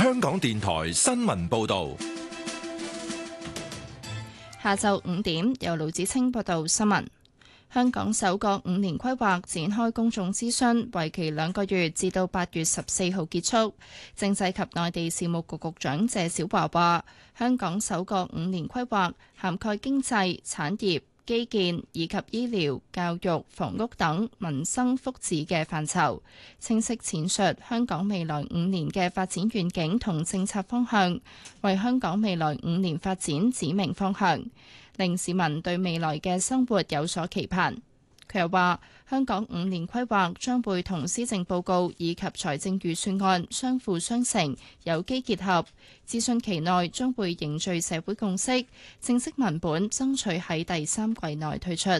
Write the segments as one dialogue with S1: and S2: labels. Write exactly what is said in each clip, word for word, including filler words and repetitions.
S1: 香港電台新聞報道。
S2: 下晝五點，由盧子清報道新聞。香港首個五年規劃展開公眾諮詢，為期兩個月，至到八月十四號結束。政制及內地事務局局長謝小華話，香港首個五年規劃涵蓋經濟、產業、基建以及醫療、教育、房屋等民生福祉嘅範疇，清晰闡述香港未來五年嘅發展願景同政策方向，為香港未來五年發展指明方向，令市民對未來嘅生活有所期盼。佢又話，香港五年規劃將會同施政報告以及財政預算案相輔相成，有機結合。諮詢期內將會凝聚社會共識，正式文本爭取喺第三季內推出。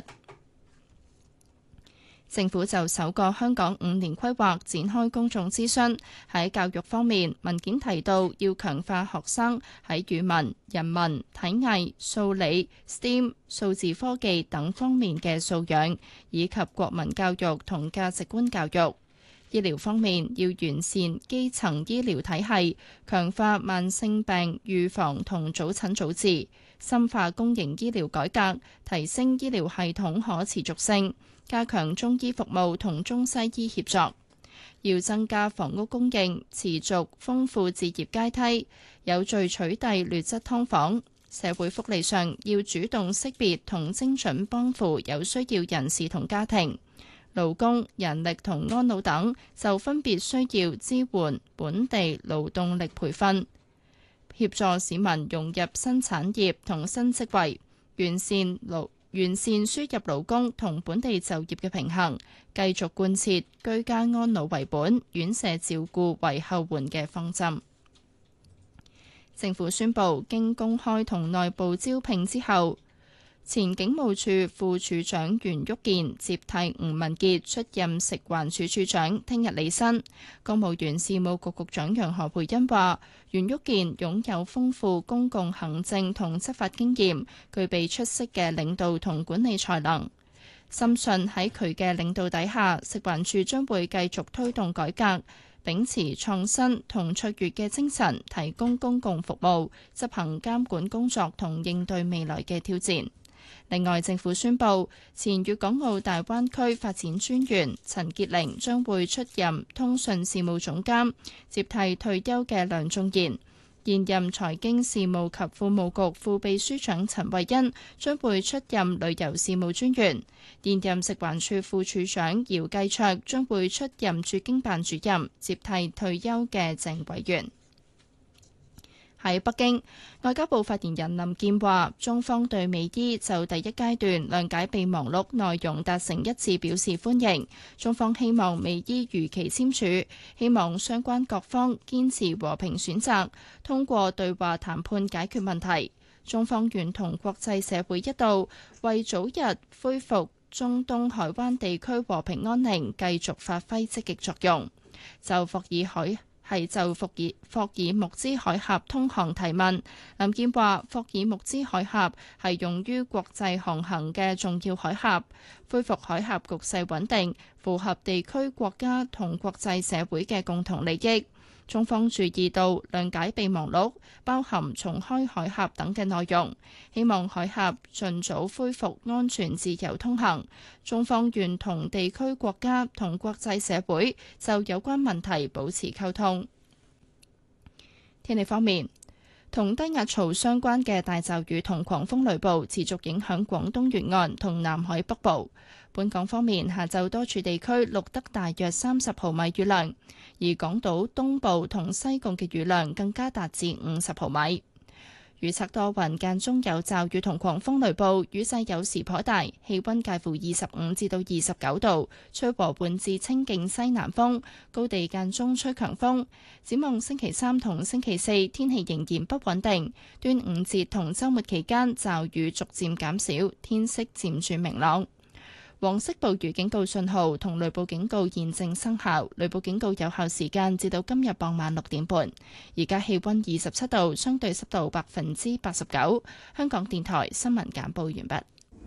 S2: 政府就首個香港五年規劃展開公眾諮詢。喺教育方面，文件提到要強化學生喺語文、人文、體藝、數理、S T E M、數字科技等方面嘅素養，以及國民教育同價值觀教育。醫療方面，要完善基層醫療體系，強化慢性病預防同早診早治，深化公營醫療改革，提升醫療系統可持續性，加強中醫服務同中西醫協作。要增加房屋供應，持續豐富置業階梯，有序取締劣質劏房。社會福利上要主動識別同精準幫扶有需要人士同家庭。勞工、人力同安老等就分別需要支援本地勞動力培訓，協助市民融入新產業同新職位，完善勞完善輸入勞工同本地就業嘅平衡，繼續貫徹居家安老為本、院舍照顧為後援嘅方針。政府宣布，經公開同內部招聘之後，前警務處副處長袁旭健接替吳文傑出任食環署署長，聽日履新。公務員事務局局長楊何蓓茵話，袁旭健擁有豐富公共行政同執法經驗，具備出色嘅領導同管理才能。深信喺佢嘅領導底下，食環署將會繼續推動改革，秉持創新同卓越嘅精神，提供公共服務，執行監管工作同應對未來嘅挑戰。另外，政府宣布，前粵港澳大灣區發展專員陳潔玲將會出任通訊事務總監，接替退休嘅梁仲賢。現任財經事務及庫務局副秘書長陳慧欣將會出任旅遊事務專員。現任食環署副署長姚繼卓將會出任駐京辦主任，接替退休嘅鄭委員。喺北京，外交部發言人林健話，中方對美伊就第一階段諒解備忘錄內容達成一致表示歡迎。中方希望美伊如期簽署，希望相關各方堅持和平選擇，通過對話談判解決問題。中方願同國際社會一道，為早日恢復中東海灣地區和平安寧繼續發揮積極作用。就霍爾海係就霍爾霍爾木茲海峽通航提問，林健話：霍爾木茲海峽係用於國際航行嘅重要海峽，恢復海峽局勢穩定，符合地區國家同國際社會嘅共同利益。中方注意到諒解備忘錄包含重開海峽等嘅內容，希望海峽盡早恢復安全自由通行。中方願同地區國家同國際社會就有關問題保持溝通。天氣方面，同低壓槽相關嘅大驟雨同狂風雷暴持續影響廣東沿岸同南海北部。本港方面，下晝多處地區錄得大約三十毫米雨量，而港島東部同西貢嘅雨量更加達至五十毫米。預測多雲，間中有驟雨同狂風雷暴，雨勢有時頗大，氣溫介乎二十五至到二十九度，吹和緩至清勁西南風，高地間中吹強風。展望星期三同星期四，天氣仍然不穩定。端午節同週末期間，驟雨逐漸減少，天色漸轉明朗。黃色暴雨警告信號同雷暴警告現正生效，雷暴警告有效時間至到今日傍晚六點半。而家氣溫二十七度，相對濕度百分之八十九。香港電台新聞簡報完畢。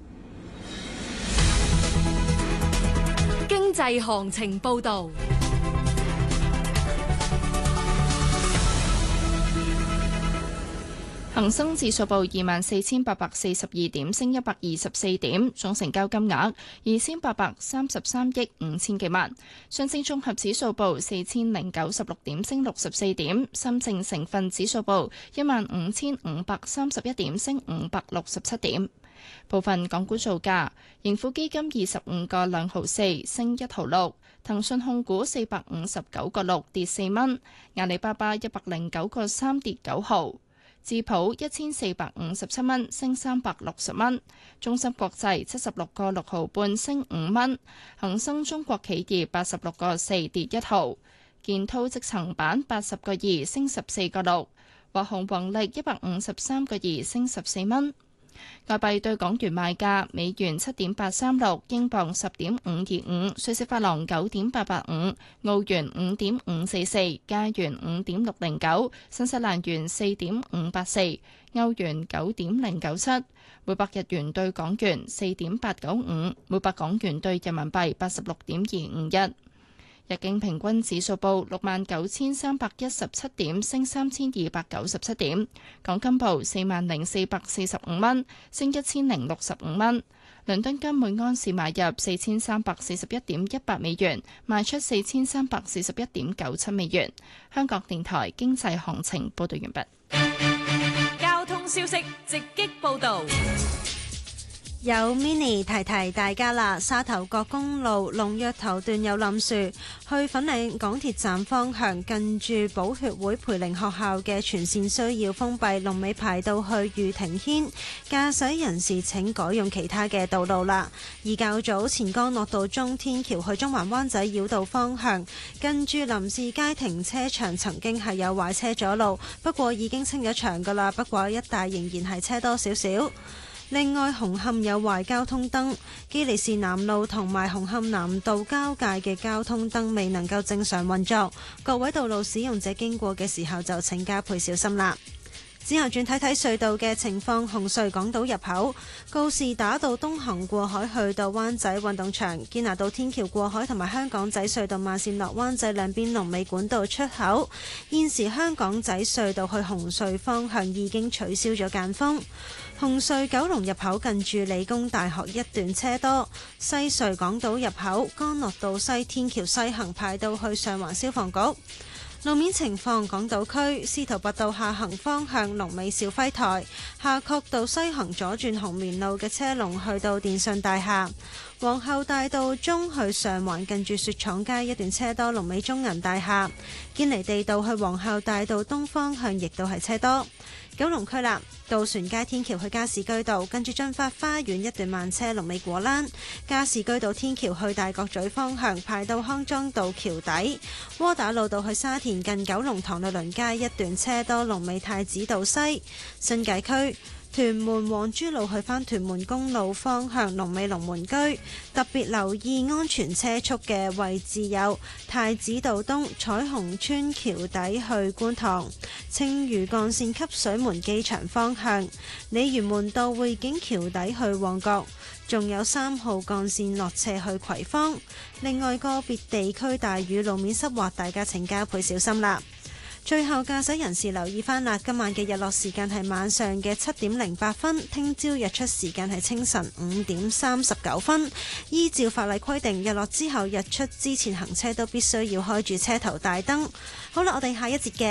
S3: 經濟行情報道。
S2: 恒生指數報二萬四千八百四十二點，升一百二十四點，總成交金額二千八百三十三億五千幾萬。上證綜合指數報四千零九十六點，升六十四點。深證成分指數報一萬五千五百三十一點，升五百六十七點。部分港股造價：盈富基金二十五個兩毫四，升一毫六；騰訊控股四百五十九個六，跌四蚊；阿里巴巴一百零九個三，跌九毫。智普一千四百五十七蚊，升三百六十蚊；中芯國際七十六個六毫半，升五蚊；恒生中國企業八十六個四，跌一毫；建滔積層板八十個二，升十四個六；華虹宏力一百五十三個二，升十四蚊。外幣對港元賣價：美元七點八三六，英鎊十點五二五，瑞士法郎九點八八五，澳元五點五四四，加元五點六零九，新西蘭元四點五八四，歐元九點零九七，每百日元對港元四點八九五，每百港元對人民幣八十六點二五一。日經平均指數報六萬九千三百一十七點，升三千二百九十七點。港金報四萬零四百四十五蚊，升一千零六十五蚊。倫敦金每安士買入四千三百四十一點一八美元，賣出四千三百四十一點九七美元。香港電台經濟行情報道完畢。
S3: 交通消息直擊報道。
S4: 有 mini 提提大家啦，沙頭角公路龍躍頭段有冧樹，去粉嶺港鐵站方向近住寶血會培靈學校嘅全線需要封閉，龍尾排到去御庭軒，駕駛人士請改用其他嘅道路啦。而較早前干諾道中天橋去中環灣仔繞道方向，近住林士街停車場曾經係有壞車阻路，不過已經清咗場噶啦，不過一帶仍然係車多少少。另外，紅磡有壞交通燈，基利士南路同埋紅磡南道交界嘅交通燈未能夠正常運作，各位道路使用者經過嘅時候就請加倍小心啦。之後轉睇睇隧道嘅情況，紅隧港島入口告士打道東行過海去到灣仔運動場，堅拿道天橋過海同埋香港仔隧道慢線落灣仔兩邊龍尾管道出口。現時香港仔隧道去紅隧方向已經取消咗間封。紅隧九龍入口近住理工大學一段車多，西隧港島入口干諾道西天橋西行排到去上環消防局。路面情況，港島區司徒拔道下行方向龍尾兆輝台，夏慤道西行左轉紅棉路嘅車龍去到電信大廈。皇后大道中去上環近住雪廠街一段車多，龍尾中銀大廈。堅尼地道去皇后大道東方向亦都係車多。九龍區啦，渡船街天橋去加士居道跟住駿發花園一段慢車，龍尾果欄。加士居道天橋去大角咀方向排到康莊道橋底。窩打老道去沙田近九龍塘律倫街一段車多，龍尾太子道西。新界區屯門黃珠路去返屯門公路方向，龍尾龍門居。特別留意安全車速嘅位置有太子道東、彩虹村橋底去觀塘、青嶼幹線汲水門機場方向、鯉魚門道匯景橋底去旺角，仲有三號幹線落斜去葵芳。另外個別地區大雨路面濕滑，大家請加倍小心啦。最後，駕駛人士留意翻啦，今晚嘅日落時間係晚上嘅七點零八分，聽朝日出時間係清晨五點三十九分。依照法例規定，日落之後日出之前行車都必須要開住車頭大燈。好啦，我哋下一節嘅